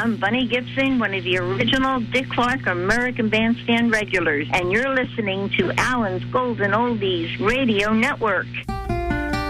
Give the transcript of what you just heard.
I'm Bunny Gibson, one of the original Dick Clark American Bandstand regulars, and you're listening to Alan's Golden Oldies Radio Network.